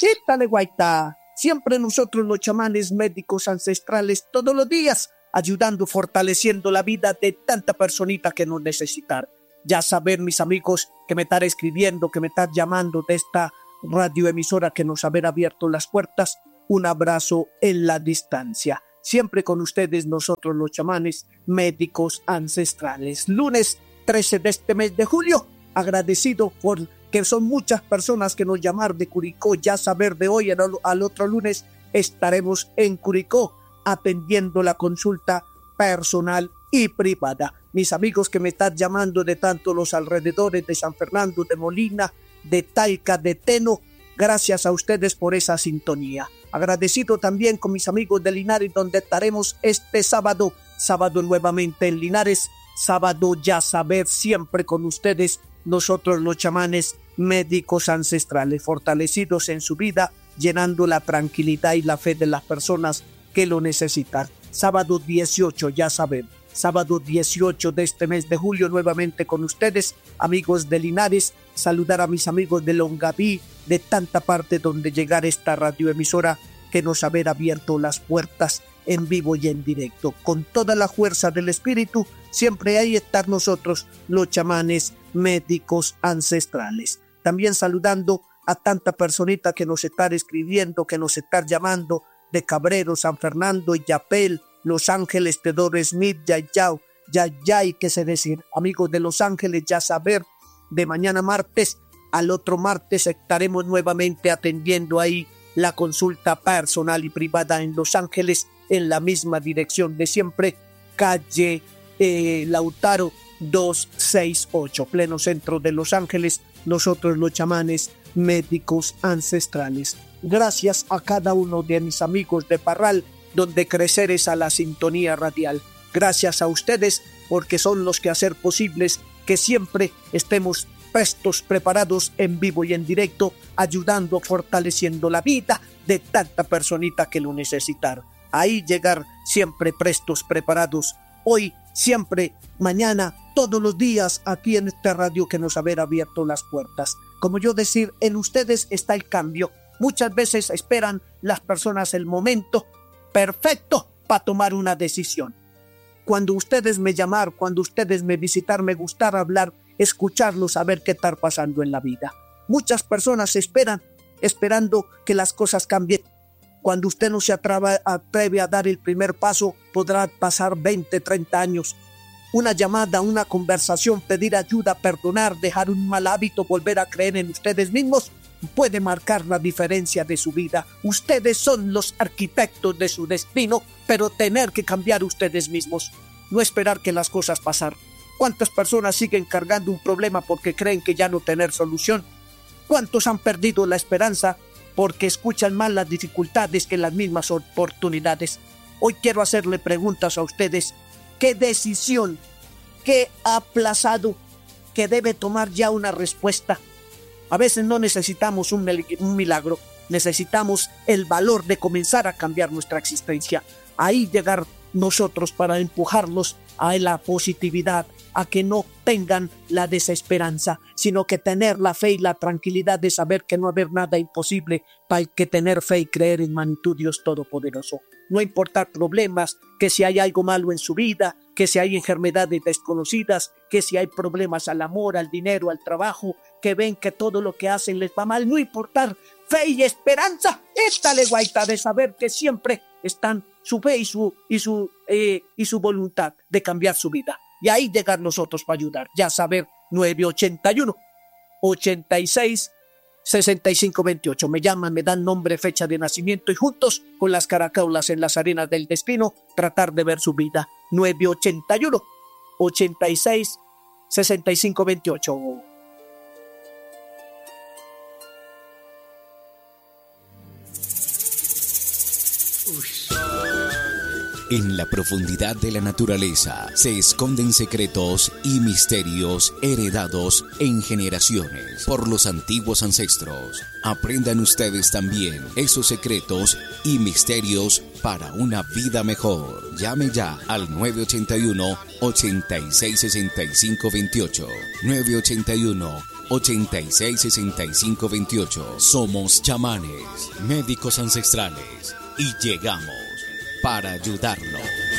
Ítale guaita. Siempre nosotros los chamanes médicos ancestrales todos los días ayudando, fortaleciendo la vida de tanta personita que nos necesitan. Ya saber, mis amigos, que me están escribiendo, que me están llamando de esta radioemisora que nos haber abierto las puertas. Un abrazo en la distancia. Siempre con ustedes nosotros los chamanes médicos ancestrales. Lunes 13 de este mes de julio. Agradecido por que son muchas personas que nos llamaron de Curicó. Ya saber de hoy al otro lunes estaremos en Curicó atendiendo la consulta personal y privada. Mis amigos que me están llamando de tanto los alrededores de San Fernando, de Molina, de Talca, de Teno, gracias a ustedes por esa sintonía. Agradecido también con mis amigos de Linares, donde estaremos este sábado nuevamente en Linares, sábado ya saber, siempre con ustedes, nosotros los chamanes médicos ancestrales, fortalecidos en su vida, llenando la tranquilidad y la fe de las personas que lo necesitan. Sábado 18, ya saben, sábado 18 de este mes de julio, nuevamente con ustedes, amigos de Linares, saludar a mis amigos de Longaví, de tanta parte donde llegar esta radioemisora que nos haber abierto las puertas en vivo y en directo. Con toda la fuerza del espíritu, siempre hay estar nosotros, los chamanes médicos ancestrales. También saludando a tanta personita que nos está escribiendo, que nos está llamando de Cabrero, San Fernando, Yapel, Los Ángeles, Teodoro Smith, Yayay, qué sé decir, amigos de Los Ángeles, ya saber, de mañana martes al otro martes estaremos nuevamente atendiendo ahí la consulta personal y privada en Los Ángeles, en la misma dirección de siempre, calle Lautaro 268, pleno centro de Los Ángeles, nosotros los chamanes médicos ancestrales. Gracias a cada uno de mis amigos de Parral, donde crecer es a la sintonía radial. Gracias a ustedes, porque son los que hacen posibles que siempre estemos prestos, preparados en vivo y en directo, ayudando, fortaleciendo la vida de tanta personita que lo necesitaron. Ahí llegar siempre prestos, preparados, hoy, siempre, mañana, todos los días, aquí en esta radio que nos haber abierto las puertas. Como yo decir, en ustedes está el cambio. Muchas veces esperan las personas el momento perfecto para tomar una decisión. Cuando ustedes me llamar, cuando ustedes me visitar, me gustará hablar, escucharlos, saber qué está pasando en la vida. Muchas personas esperando que las cosas cambien. Cuando usted no se atreve a dar el primer paso, podrá pasar 20, 30 años. Una llamada, una conversación, pedir ayuda, perdonar, dejar un mal hábito, volver a creer en ustedes mismos, puede marcar la diferencia de su vida. Ustedes son los arquitectos de su destino, pero tener que cambiar ustedes mismos. No esperar que las cosas pasen. ¿Cuántas personas siguen cargando un problema porque creen que ya no tener solución? ¿Cuántos han perdido la esperanza porque escuchan más las dificultades que las mismas oportunidades? Hoy quiero hacerle preguntas a ustedes. ¿Qué decisión, qué aplazado, que debe tomar ya una respuesta? A veces no necesitamos un milagro, necesitamos el valor de comenzar a cambiar nuestra existencia. Ahí llegar nosotros para empujarlos a la positividad, a que no tengan la desesperanza, sino que tener la fe y la tranquilidad de saber que no haber nada imposible, para que tener fe y creer en magnitud Dios Todopoderoso. No importar problemas, que si hay algo malo en su vida, que si hay enfermedades desconocidas, que si hay problemas al amor, al dinero, al trabajo, que ven que todo lo que hacen les va mal, no importar, fe y esperanza, esta leguaita de saber que siempre están su fe y su voluntad de cambiar su vida. Y ahí llegar nosotros para ayudar. Ya saber, 981 86 65 28. Me llaman, me dan nombre, fecha de nacimiento y juntos con las caracolas en las arenas del destino tratar de ver su vida. 981 86 65 28. En la profundidad de la naturaleza se esconden secretos y misterios heredados en generaciones por los antiguos ancestros. Aprendan ustedes también esos secretos y misterios para una vida mejor. Llame ya al 981 866528. 981 866528. Somos chamanes, médicos ancestrales y llegamos para ayudarlo.